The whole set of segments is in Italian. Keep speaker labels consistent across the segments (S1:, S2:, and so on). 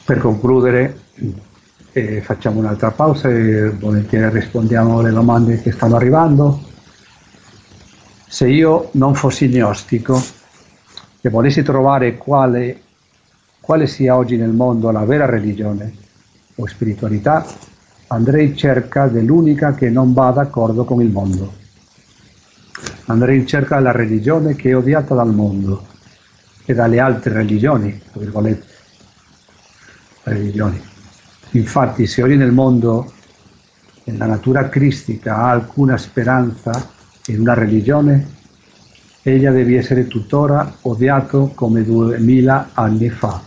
S1: Per concludere, facciamo un'altra pausa e volentieri rispondiamo alle domande che stanno arrivando. Se io non fossi gnostico e volessi trovare quale sia oggi nel mondo la vera religione o spiritualità, andrei in cerca dell'unica che non va d'accordo con il mondo. Andrei in cerca della religione che è odiata dal mondo e dalle altre religioni, tra virgolette. Religioni. Infatti, se oggi nel mondo, nella natura cristica, ha alcuna speranza in una religione, ella deve essere tuttora odiato come 2000 anni fa.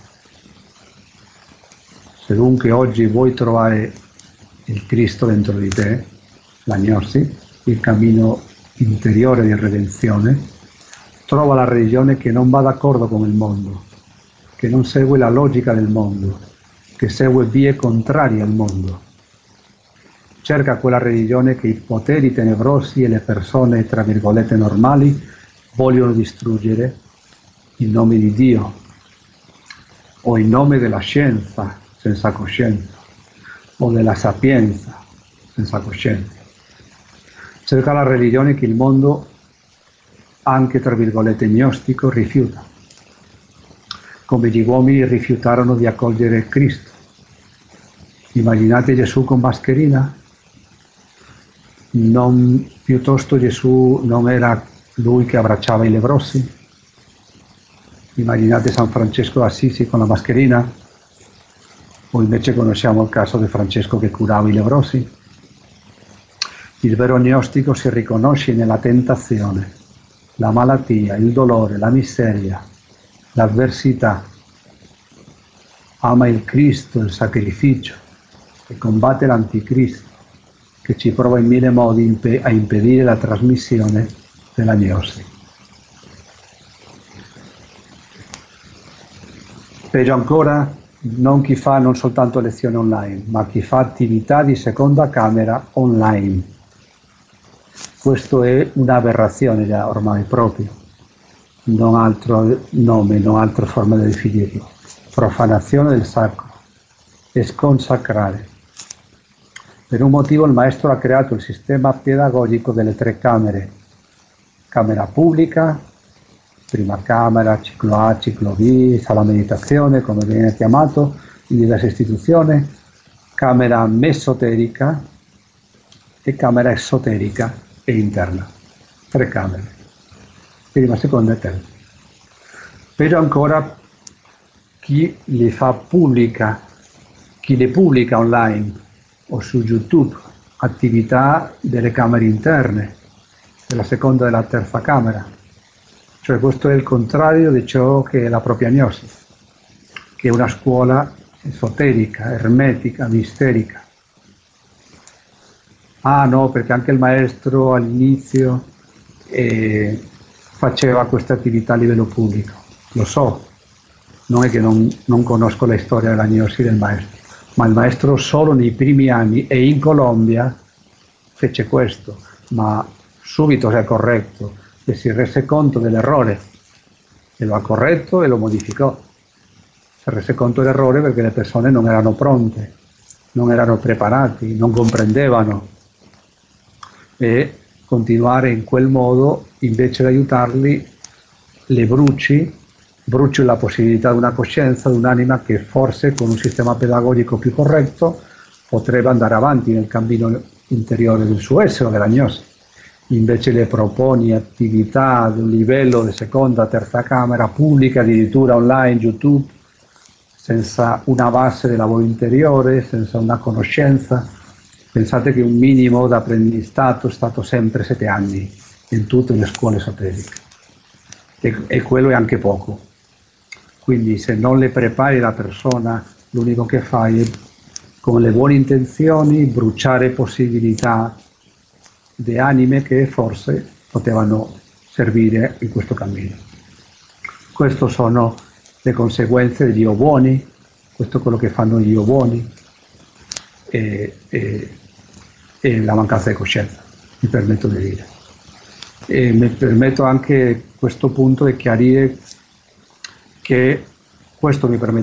S1: Se dunque oggi vuoi trovare il Cristo dentro di te, la gnosi, il cammino interiore di redenzione, trova la religione che non va d'accordo con il mondo, che non segue la logica del mondo, che segue vie contrarie al mondo. Cerca quella religione che i poteri tenebrosi e le persone, tra virgolette, normali vogliono distruggere in nome di Dio o in nome della scienza senza coscienza o della sapienza senza coscienza. Cerca la religione che il mondo, anche tra virgolette gnostico, rifiuta, come gli uomini rifiutarono di accogliere Cristo. Immaginate Gesù con mascherina? Piuttosto Gesù non era lui che abbracciava i leprosi? Immaginate San Francesco d'Assisi con la mascherina? O invece conosciamo il caso di Francesco che curava i leprosi? Il vero gnostico si riconosce nella tentazione, la malattia, il dolore, la miseria, l'avversità. Ama il Cristo, il sacrificio, e combatte l'anticristo, che ci prova in mille modi a impedire la trasmissione della gnosi. Peggio ancora, non chi fa non soltanto lezioni online, ma chi fa attività di seconda camera online. Questo è un'aberrazione già ormai proprio, non altro nome, non altra forma di definirlo. Profanazione del sacro e sconsacrare. Per un motivo il maestro ha creato il sistema pedagogico delle 3 camere: camera pubblica, prima camera, ciclo A, ciclo B, sala meditazione, come viene chiamato in diverse istituzioni, camera mesoterica e camera esoterica e interna. 3 camere, prima, seconda e terza. Però ancora chi le fa pubblica, chi le pubblica online o su YouTube, attività delle camere interne, della seconda e della terza camera. Cioè questo è il contrario di ciò che è la propria gnosi, che è una scuola esoterica, ermetica, misterica. Ah no, perché anche il maestro all'inizio faceva questa attività a livello pubblico. Lo so, non è che non conosco la storia della gnosi del maestro, ma il maestro solo nei primi anni e in Colombia fece questo, ma subito si è corretto e si rese conto dell'errore e lo ha corretto e lo modificò. Si rese conto dell'errore perché le persone non erano pronte, non erano preparati, non comprendevano, e continuare in quel modo invece di aiutarli le bruci la possibilità di una coscienza, di un'anima che forse con un sistema pedagogico più corretto potrebbe andare avanti nel cammino interiore del suo essere, della gnosi. Invece le proponi attività di un livello di seconda, terza camera, pubblica, addirittura online, YouTube, senza una base di lavoro interiore, senza una conoscenza. Pensate che un minimo di apprendistato è stato sempre 7 anni in tutte le scuole esoteriche, e quello è anche poco. Quindi se non le prepari la persona, l'unico che fai è, con le buone intenzioni, bruciare possibilità di anime che forse potevano servire in questo cammino. Queste sono le conseguenze degli io buoni, questo è quello che fanno gli io buoni, e la mancanza di coscienza, mi permetto di dire. E mi permetto anche a questo punto di chiarire che questo mi permette